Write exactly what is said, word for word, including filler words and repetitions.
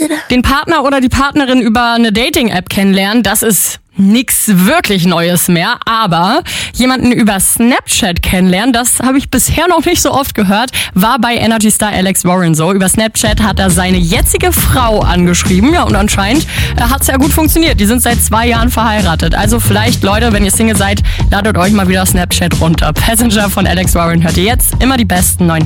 Den Partner oder die Partnerin über eine Dating-App kennenlernen, das ist nix wirklich Neues mehr, aber jemanden über Snapchat kennenlernen, das habe ich bisher noch nicht so oft gehört, war bei Energy Star Alex Warren so. Über Snapchat hat er seine jetzige Frau angeschrieben, ja, und anscheinend äh, hat es ja gut funktioniert. Die sind seit zwei Jahren verheiratet. Also vielleicht, Leute, wenn ihr Single seid, ladet euch mal wieder Snapchat runter. Passenger von Alex Warren hört ihr jetzt. Immer die besten neuen